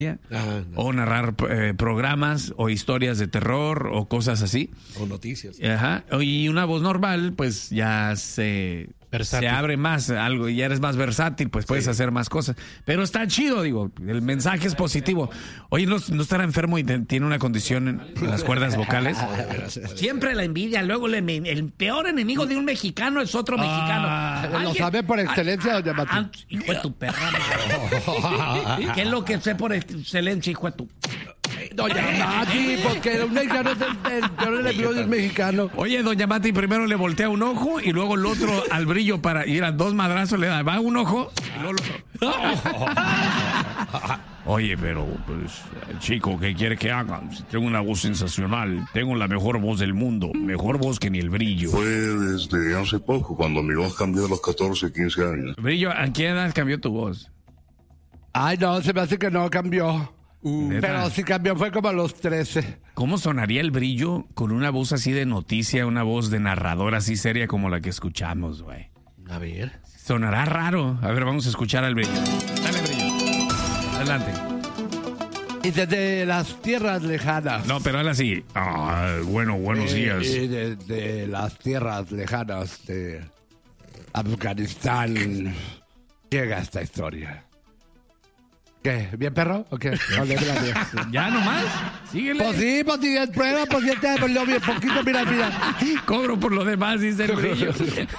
o narrar programas o historias de terror o cosas así. O noticias. Ajá. Y una voz normal, pues ya se abre más algo y ya eres más versátil, pues puedes hacer más cosas. Pero está chido, digo, el mensaje es positivo. Oye, ¿no estará enfermo y tiene una condición en las cuerdas vocales? Siempre la envidia, luego el peor enemigo de un mexicano es otro mexicano. Lo sabe por excelencia, doña Mati. Hijo de tu perra madre. ¿Qué es lo que sé por excelencia, hijo de tu... Doña Mati, porque un mexicano es el peor enemigo del mexicano. Oye, doña Mati primero le voltea un ojo y luego el otro al brillo para ir a 2 madrazos le da. Va un ojo y luego el otro. Oye, pero pues, chico, ¿qué quiere que haga? Tengo una voz sensacional. Tengo la mejor voz del mundo. Mejor voz que ni el brillo. Fue desde hace poco, cuando mi voz cambió a los 14, 15 años. Brillo, ¿a qué edad cambió tu voz? Ay, no, se me hace que no cambió. Pero si cambió fue como a los 13. ¿Cómo sonaría el brillo con una voz así de noticia, una voz de narrador así seria como la que escuchamos, güey? A ver. Sonará raro. A ver, vamos a escuchar al brillo. Dale, brillo. Adelante. Y desde las tierras lejanas. No, pero ahora sí. Buenos días. Y desde las tierras lejanas de Afganistán llega esta historia. ¿Qué? ¿Bien, perro? ¿O qué? ¿Ya nomás? Síguele. Pues sí, prueba, pues ya te volvió bien poquito, mira. Cobro por lo demás, dice el brillo.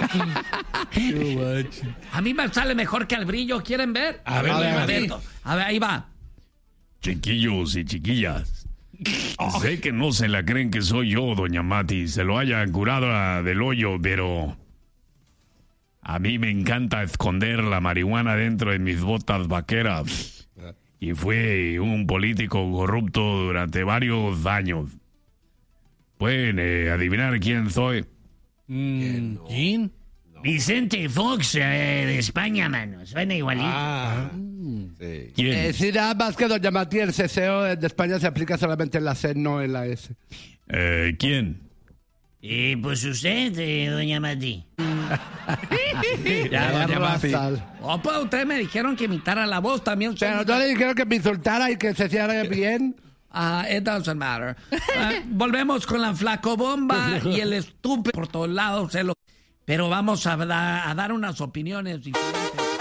A mí me sale mejor que al brillo, ¿quieren ver? A ver, ahí va. Chiquillos y chiquillas, sé que no se la creen que soy yo, doña Mati, se lo haya curado del hoyo, pero a mí me encanta esconder la marihuana dentro de mis botas vaqueras. Y fui un político corrupto durante varios años. ¿Pueden adivinar quién soy? ¿Quién? Vicente Fox de España, mano. Suena igualito. Sí. ¿Quién? Sí, nada más que doña Mati, el ceseo de España se aplica solamente en la C, no en la S. ¿Quién? Pues usted, doña Mati. Ya, doña Mati. Rasal. Opa, ustedes me dijeron que imitara la voz también. Pero no le dijeron que me insultara y que se hiciera bien. It doesn't matter. Volvemos con la flacobomba y el estúpido por todos lados. Pero vamos a dar unas opiniones diferentes.